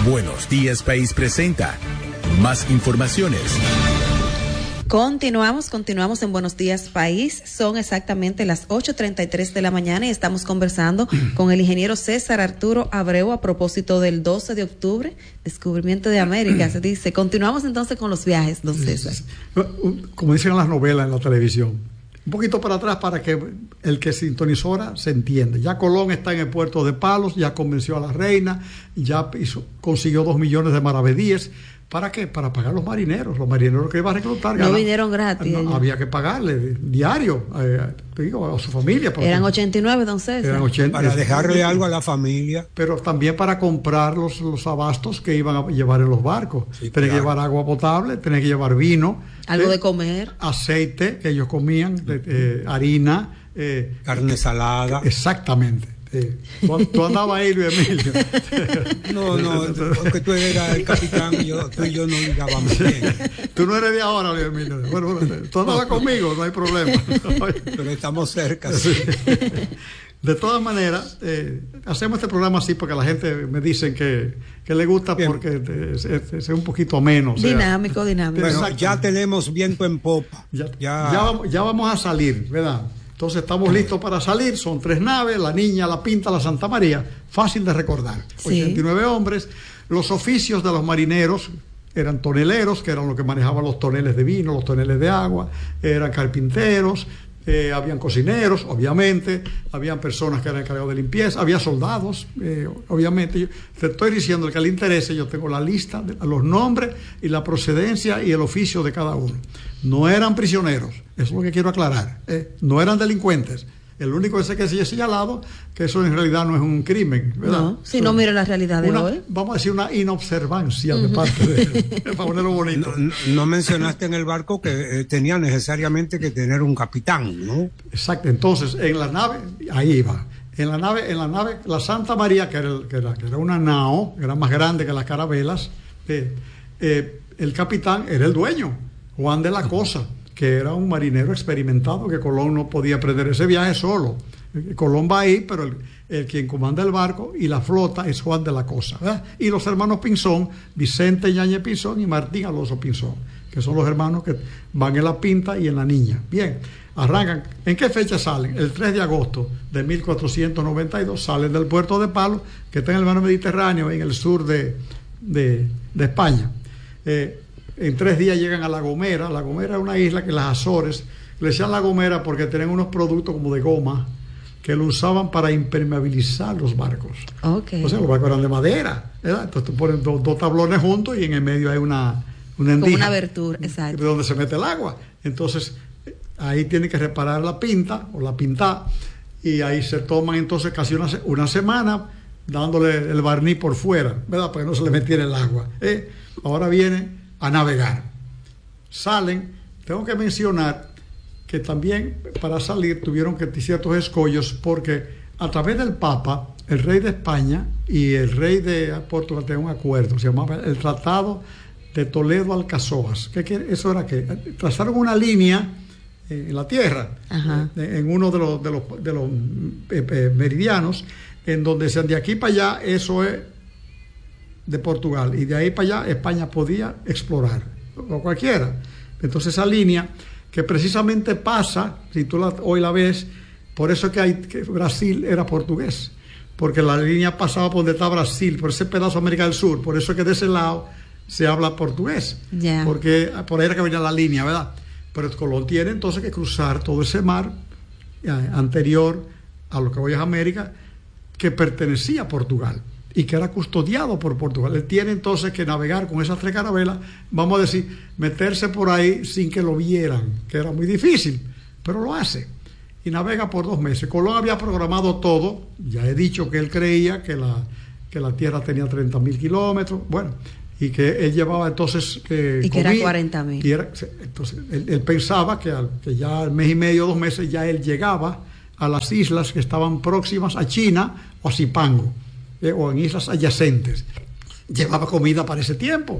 Buenos Días País presenta más informaciones. Continuamos en Buenos Días País. Son exactamente las 8:33 de la mañana y estamos conversando con el ingeniero César Arturo Abreu a propósito del 12 de octubre, descubrimiento de América. Se dice, continuamos entonces con los viajes, don César. Como dicen en las novelas en la televisión, un poquito para atrás para que el que sintonizó ahora se entienda. Ya Colón está en el puerto de Palos, ya convenció a la reina, ya consiguió 2 millones de maravedíes. ¿Para qué? Para pagar los marineros que iba a reclutar. No vinieron gratis. No, había que pagarle diario a su familia. Eran 89, don César. Eran 80, para dejarle algo a la familia. Pero también para comprar los abastos que iban a llevar en los barcos. Sí, tenían que llevar agua potable, tenían que llevar vino. Algo de comer. Aceite que ellos comían, harina. Carne salada. Exactamente. Tú andabas ahí, Luis Emilio. No, porque tú eras el capitán y tú y yo no ligábamos bien. Tú no eres de ahora, Luis Emilio. Bueno, tú andabas conmigo, no hay problema. Pero estamos cerca. Sí. De todas maneras, hacemos este programa así porque la gente me dicen que le gusta bien. Porque es un poquito menos. Dinámico. Bueno, ya tenemos viento en popa. Ya vamos a salir, ¿verdad? Entonces estamos listos para salir, son 3 naves, la Niña, la Pinta, la Santa María, fácil de recordar, sí. 89 hombres, los oficios de los marineros eran toneleros, que eran los que manejaban los toneles de vino, los toneles de agua, eran carpinteros, habían cocineros, obviamente, habían personas que eran encargados de limpieza, había soldados, obviamente. Yo te estoy diciendo que le interese, yo tengo la lista de los nombres y la procedencia y el oficio de cada uno. No eran prisioneros, eso es lo que quiero aclarar, no eran delincuentes. El único ese que se ha señalado que eso en realidad no es un crimen, ¿verdad? No, si no mira la realidad de hoy. Vamos a decir una inobservancia de parte de él, para ponerlo bonito. No mencionaste en el barco que tenía necesariamente que tener un capitán, ¿no? Exacto, entonces en la nave, ahí iba. En la nave, la Santa María, que era una nao, era más grande que las carabelas, el capitán era el dueño, Juan de la Cosa, que era un marinero experimentado, que Colón no podía emprender ese viaje solo. Colón va ahí, pero el quien comanda el barco y la flota es Juan de la Cosa, ¿verdad? Y los hermanos Pinzón, Vicente Ñañez Pinzón y Martín Alonso Pinzón, que son los hermanos que van en la Pinta y en la Niña. Bien, arrancan. ¿En qué fecha salen? El 3 de agosto de 1492 salen del puerto de Palos, que está en el mar Mediterráneo, en el sur de España. En 3 días llegan a La Gomera. La Gomera es una isla que las Azores le decían La Gomera porque tenían unos productos como de goma que lo usaban para impermeabilizar los barcos. Okay. O sea, los barcos eran de madera, ¿verdad? Entonces tú pones dos tablones juntos y en el medio hay una endija. Como una abertura, exacto. De donde se mete el agua. Entonces ahí tienen que reparar la pinta o la pintada y ahí se toman entonces casi una semana dándole el barniz por fuera, ¿verdad? Para que no se le metiera el agua. Ahora viene a navegar. Salen, tengo que mencionar que también para salir tuvieron que ciertos escollos porque a través del Papa, el rey de España y el rey de Portugal tenían un acuerdo, se llamaba el Tratado de Toledo-Alcazoas. ¿Eso era qué? Trazaron una línea en la tierra, en uno de los meridianos, en donde decían de aquí para allá, eso es de Portugal, y de ahí para allá España podía explorar, o cualquiera. Entonces esa línea que precisamente pasa, si tú hoy la ves, por eso que Brasil era portugués, porque la línea pasaba por donde está Brasil, por ese pedazo de América del Sur, por eso que de ese lado se habla portugués, porque por ahí era que venía la línea, ¿verdad? Pero Colón tiene entonces que cruzar todo ese mar anterior a lo que hoy es América, que pertenecía a Portugal y que era custodiado por Portugal. Él tiene entonces que navegar con esas 3 carabelas, vamos a decir, meterse por ahí sin que lo vieran, que era muy difícil, pero lo hace. Y navega por 2 meses. Colón había programado todo, ya he dicho que él creía que la Tierra tenía 30.000 kilómetros, bueno, y que él llevaba entonces... y que era 40.000. Entonces, él pensaba que ya al mes y medio, 2 meses, ya él llegaba a las islas que estaban próximas a China o a Zipango. O en islas adyacentes. Llevaba comida para ese tiempo.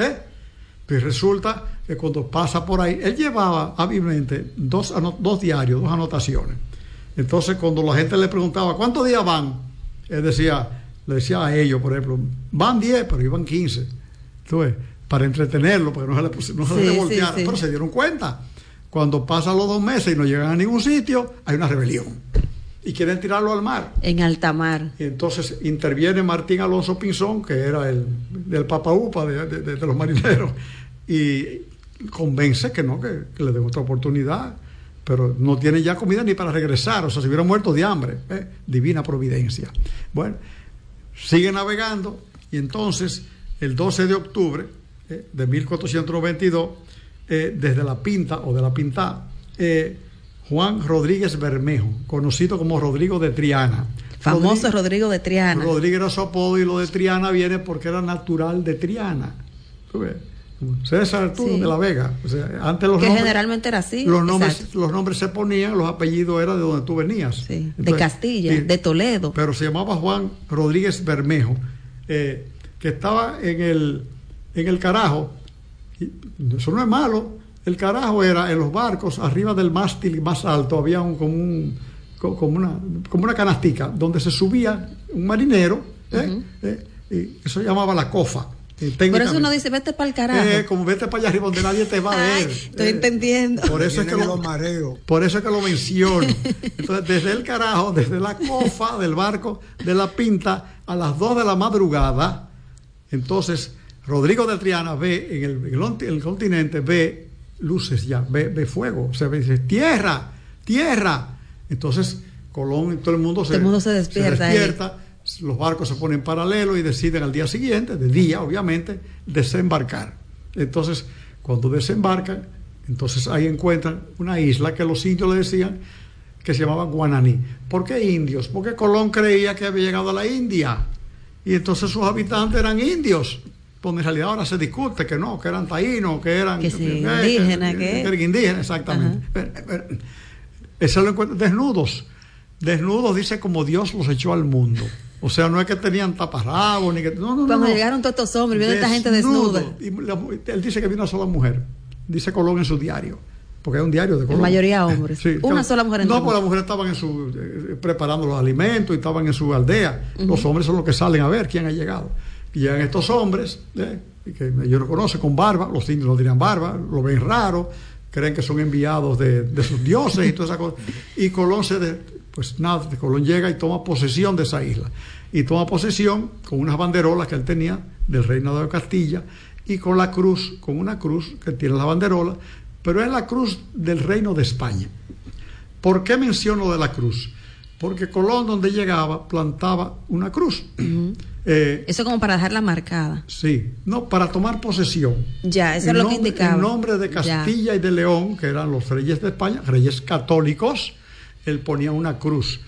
Pues resulta que cuando pasa por ahí, él llevaba hábilmente 2 diarios, 2 anotaciones. Entonces cuando la gente le preguntaba ¿cuántos días van? Él decía le decía a ellos, por ejemplo, van 10, pero iban 15. Entonces, para entretenerlo, para que no se le volteara. Pero se dieron cuenta. Cuando pasan los 2 meses y no llegan a ningún sitio, hay una rebelión. Y quieren tirarlo al mar. En alta mar. Y entonces interviene Martín Alonso Pinzón, que era el del Papa Upa de los marineros, y convence que no, que le den otra oportunidad. Pero no tienen ya comida ni para regresar, o sea, se hubieran muerto de hambre. Divina providencia. Bueno, sigue navegando y entonces el 12 de octubre de 1492, desde la Pinta o de la Pintá, Juan Rodríguez Bermejo, conocido como Rodrigo de Triana. Famoso Rodrigo de Triana. Rodríguez era su apodo y lo de Triana viene porque era natural de Triana. ¿Tú ves? César Arturo de la Vega. O sea, antes los que nombres, generalmente era así. Los nombres se ponían, los apellidos eran de donde tú venías. Sí, entonces, de Castilla, de Toledo. Pero se llamaba Juan Rodríguez Bermejo, que estaba en el Carajo. Y eso no es malo. El Carajo era en los barcos, arriba del mástil más alto, había como una canastica, donde se subía un marinero, y eso se llamaba la cofa. Por eso uno dice, vete para el carajo. Como vete para allá arriba donde nadie te va a ver. Estoy entendiendo. Por eso es que lo menciono. Entonces, desde el Carajo, desde la cofa del barco de la Pinta, a las 2 de la madrugada, entonces Rodrigo de Triana ve en el continente, ve luces ya, ve fuego, se ve, dice, tierra. Entonces Colón y todo el mundo se despierta. Los barcos se ponen paralelo y deciden al día siguiente, de día obviamente, desembarcar. Entonces, cuando desembarcan, entonces ahí encuentran una isla que los indios le decían que se llamaba Guananí. ¿Por qué indios? Porque Colón creía que había llegado a la India y entonces sus habitantes eran indios. Pues en realidad ahora se discute que no, que eran taínos, que eran indígenas, que eran indígenas, exactamente. Eso lo encuentran desnudos, dice, como Dios los echó al mundo. O sea, no es que tenían taparrabos ni que cuando llegaron todos estos hombres, vieron esta gente desnuda. Y él dice que vino una sola mujer, dice Colón en su diario, porque es un diario de Colón. La mañoría hombres. Sí, una sola mujer. No, porque las mujeres estaban preparando los alimentos y estaban en su aldea. Los hombres son los que salen a ver quién ha llegado. Y llegan estos hombres, que ellos lo conocen con barba, los indios no tienen barba, lo ven raro, creen que son enviados de sus dioses y todas esas cosas. Y Colón Colón llega y toma posesión de esa isla. Y toma posesión con unas banderolas que él tenía del Reino de Castilla y con una cruz que tiene la banderola, pero es la cruz del Reino de España. ¿Por qué menciono de la cruz? Porque Colón, donde llegaba, plantaba una cruz. Eso como para dejarla marcada. Sí, no, para tomar posesión. Ya, eso es lo que indicaba. En nombre de Castilla y de León, que eran los reyes de España, reyes católicos, él ponía una cruz.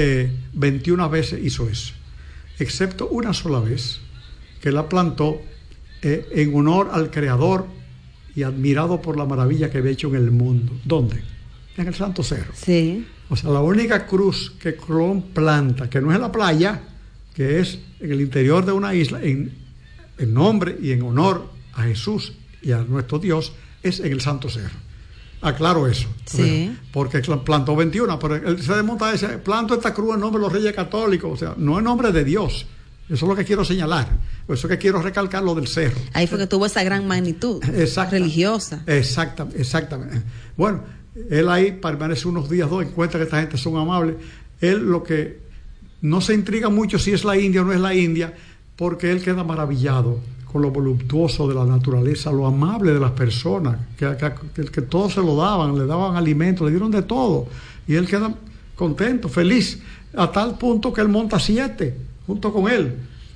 21 veces hizo eso, excepto una sola vez, que la plantó en honor al Creador y admirado por la maravilla que había hecho en el mundo. ¿Dónde? En el Santo Cerro. Sí. O sea, la única cruz que Colón planta, que no es en la playa, que es en el interior de una isla, en nombre y en honor a Jesús y a nuestro Dios, es en el Santo Cerro. Aclaro eso. Sí. Porque plantó 21, pero él se desmonta y dice, planto esta cruz en nombre de los reyes católicos, o sea, no en nombre de Dios. Eso es lo que quiero señalar. Por eso es que quiero recalcar lo del cerro. Ahí fue que tuvo esa gran magnitud religiosa. Exactamente. Bueno, él ahí permanece unos días, encuentra que esta gente son amables. Él lo que no se intriga mucho si es la India o no es la India, porque él queda maravillado con lo voluptuoso de la naturaleza, lo amable de las personas, que todos se lo daban, le daban alimento, le dieron de todo. Y él queda contento, feliz, a tal punto que él monta 7 junto con él.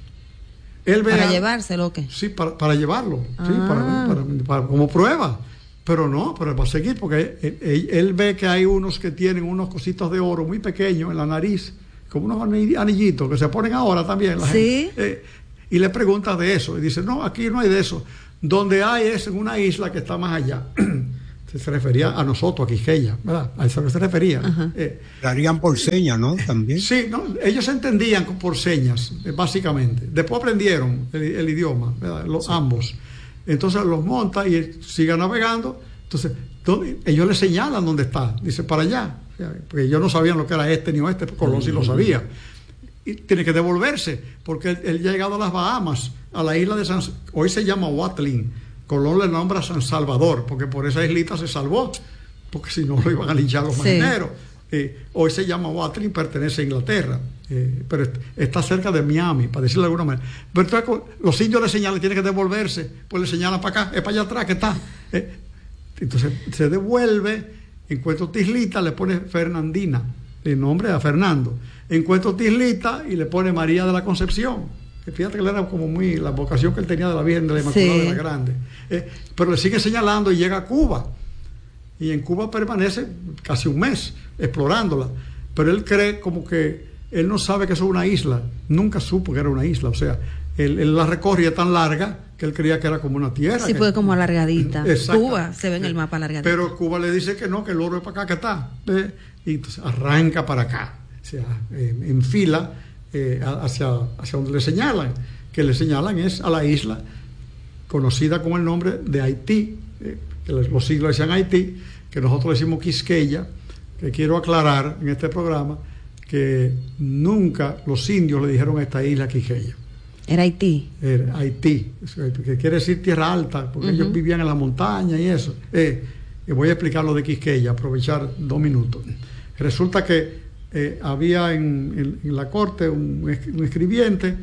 ¿Para llevárselo o qué? Sí, para llevarlo, sí, para como prueba. Pero va a seguir, porque él ve que hay unos que tienen unos cositos de oro muy pequeños en la nariz, como unos anillitos que se ponen ahora también la gente. Y le pregunta de eso, y dice, no, aquí no hay de eso. Donde hay es en una isla que está más allá. Se refería a nosotros, a Quisqueya, ¿verdad? A eso que se refería. Lo harían por señas, ¿no? También. Sí, no, ellos se entendían por señas, básicamente. Después aprendieron el idioma, ¿verdad? Ambos. Entonces los monta y sigue navegando. Entonces ellos le señalan dónde está. Dice, para allá. Porque ellos no sabían lo que era este ni oeste, Colón sí lo sabía. y tiene que devolverse, porque él ya ha llegado a las Bahamas, a la isla de hoy se llama Watling. Colón le nombra San Salvador, porque por esa islita se salvó, porque si no lo iban a linchar los marineros. Hoy se llama Watling, pertenece a Inglaterra, pero está cerca de Miami, para decirlo de alguna manera. Pero entonces, los indios le señalan, tiene que devolverse, pues le señalan para acá, es para allá atrás que está. Entonces se devuelve, encuentra otra islita, le pone Fernandina, el nombre a Fernando. Encuentra otra islita y le pone María de la Concepción. Fíjate que él era como muy la vocación que él tenía de la Virgen de la Inmaculada de la Grande. Pero le sigue señalando y llega a Cuba. Y en Cuba permanece casi un mes explorándola. Pero él cree como que él no sabe que eso es una isla. Nunca supo que era una isla. O sea, él la recorría tan larga que él creía que era como una tierra. Sí, fue como alargadita. Cuba se ve en el mapa alargadita. Pero Cuba le dice que no, que el oro es para acá que está. Y entonces arranca para acá. O sea, en fila hacia donde le señalan. Que le señalan es a la isla conocida con el nombre de Haití, que los siglos decían Haití, que nosotros decimos Quisqueya, que quiero aclarar en este programa que nunca los indios le dijeron a esta isla Quisqueya. Era Haití. Era Haití, que quiere decir tierra alta, porque ellos vivían en la montaña y eso. Y voy a explicar lo de Quisqueya, aprovechar 2 minutos. Resulta que había en la corte un escribiente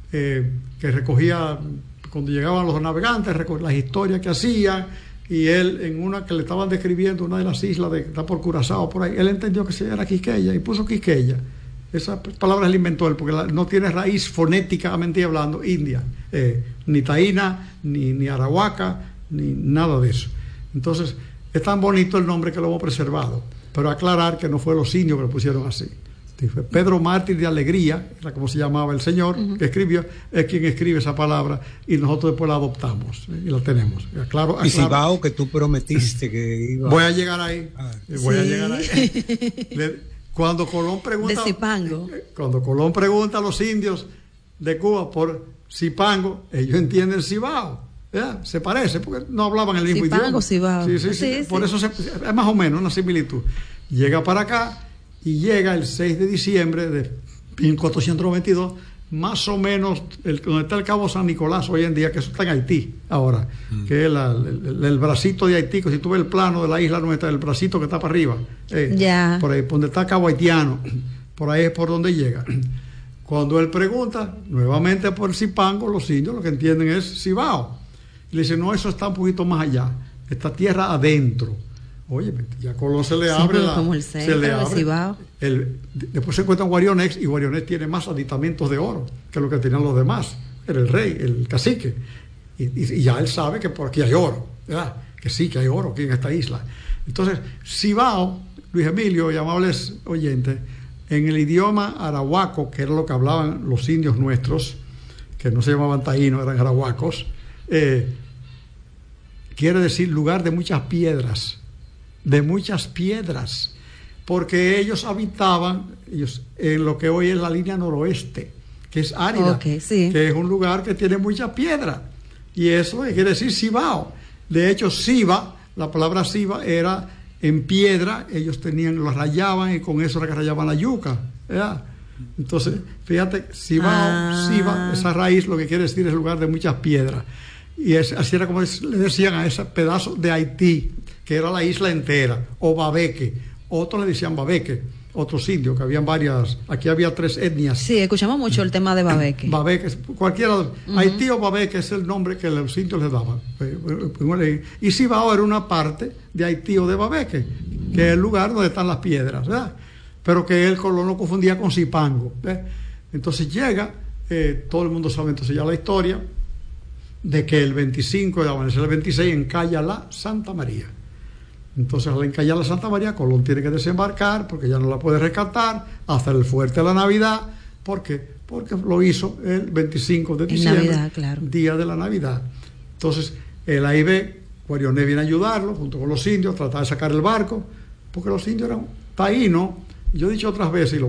que recogía, cuando llegaban los navegantes, las historias que hacían, y él, en una que le estaban describiendo, una de las islas que está por Curazao, por ahí, él entendió que era Quisqueya y puso Quisqueya. Esa palabra la inventó él, porque no tiene raíz fonéticamente hablando india, ni taína, ni arahuaca, ni nada de eso. Entonces, es tan bonito el nombre que lo hemos preservado, pero aclarar que no fue los indios que lo pusieron así. Fue Pedro Mártir de Alegría, era como se llamaba el señor que escribió, es quien escribe esa palabra y nosotros después la adoptamos y la tenemos. Aclaro. Y Cibao, que tú prometiste que iba. Voy a llegar ahí. Voy a llegar ahí. Cuando Colón pregunta. De Zipango. Cuando Colón pregunta a los indios de Cuba por Zipango, ellos entienden Cibao. Se parece, porque no hablaban el mismo Zipango, idioma. Cibao. Sí. Por eso es más o menos una similitud. Llega para acá. Y llega el 6 de diciembre de 1492, más o menos, donde está el Cabo San Nicolás hoy en día, que eso está en Haití ahora, que es el bracito de Haití, que si tú ves el plano de la isla nuestra, el bracito que está para arriba, por ahí, donde está Cabo Haitiano, por ahí es por donde llega. Cuando él pregunta, nuevamente por Zipango, los indios lo que entienden es Cibao. Y le dicen, no, eso está un poquito más allá, está tierra adentro. Oye, ya Colón se le abre después se encuentra en Guarionex, y Guarionex tiene más aditamentos de oro que lo que tenían los demás. Era el rey, el cacique, y ya él sabe que por aquí hay oro, ¿verdad? Que sí, que hay oro aquí en esta isla. Entonces, Cibao, Luis Emilio y amables oyentes, en el idioma arahuaco, que era lo que hablaban los indios nuestros, que no se llamaban taínos, eran arahuacos, quiere decir lugar de muchas piedras, porque ellos habitaban en lo que hoy es la línea noroeste, que es árida, que es un lugar que tiene mucha piedra, y eso quiere decir Cibao. De hecho, Ciba, la palabra Ciba era en piedra, ellos lo rayaban y con eso era que rayaban la yuca, ¿verdad? Entonces, fíjate, Cibao, Ciba, esa raíz lo que quiere decir es lugar de muchas piedras, y así era como le decían a ese pedazo de Haití, que era la isla entera, o Babeque. Otros le decían Babeque, otros indios, que habían varias, aquí había 3 etnias. Sí, escuchamos mucho el tema de Babeque. Babeque, cualquiera, Haití o Babeque es el nombre que los indios les daban. Y Cibao era una parte de Haití o de Babeque, que es el lugar donde están las piedras, ¿verdad? Pero que el Colón lo confundía con Zipango. Entonces llega, todo el mundo sabe entonces ya la historia, de que el 25 de amanecer el 26 encalla la Santa María. Entonces, al encallar la Santa María, Colón tiene que desembarcar porque ya no la puede rescatar, hacer el fuerte de la Navidad. ¿Por qué? Porque lo hizo el 25 de diciembre, Navidad, claro. Día de la Navidad. Entonces, el AIB, Guarioné viene a ayudarlo, junto con los indios, a tratar de sacar el barco, porque los indios eran taínos. Yo he dicho otras veces, y lo